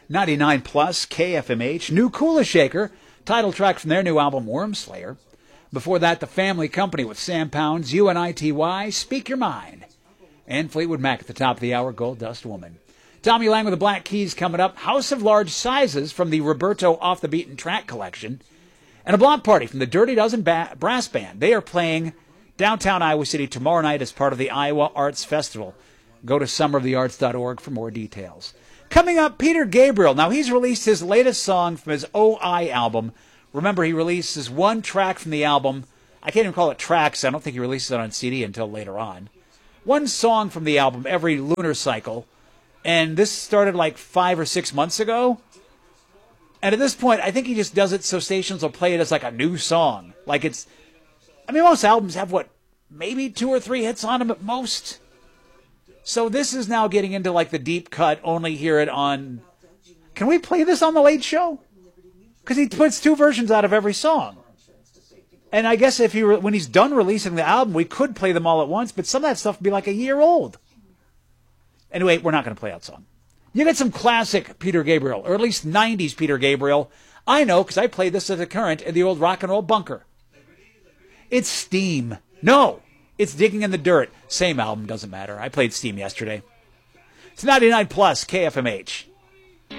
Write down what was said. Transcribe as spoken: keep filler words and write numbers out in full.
ninety-nine plus K F M H. New Kula Shaker, title track from their new album, Wormslayer. Before that, The Family Company with Sam Pounds, U N I T Y, Speak Your Mind. And Fleetwood Mac at the top of the hour, Gold Dust Woman. Tommy Lang with the Black Keys coming up. House of Large Sizes from the Roberto Off the Beaten Track collection. And a block party from the Dirty Dozen ba- Brass Band. They are playing downtown Iowa City tomorrow night as part of the Iowa Arts Festival. Go to summer of the arts dot org for more details. Coming up, Peter Gabriel. Now, he's released his latest song from his O I album. Remember, he releases one track from the album. I can't even call it tracks. I don't think he releases it on C D until later on. One song from the album every lunar cycle. And this started like five or six months ago. And at this point, I think he just does it so stations will play it as like a new song. Like it's, I mean, most albums have, what, maybe two or three hits on them at most? So this is now getting into like the deep cut, only hear it on, can we play this on The Late Show? Because he puts two versions out of every song. And I guess if he re- when he's done releasing the album, we could play them all at once, but some of that stuff would be like a year old. Anyway, we're not going to play that song. You get some classic Peter Gabriel, or at least nineties Peter Gabriel. I know, because I played this as a current in the old rock and roll bunker. It's Steam. No, it's Digging in the Dirt. Same album, doesn't matter. I played Steam yesterday. It's ninety-nine plus K F M H.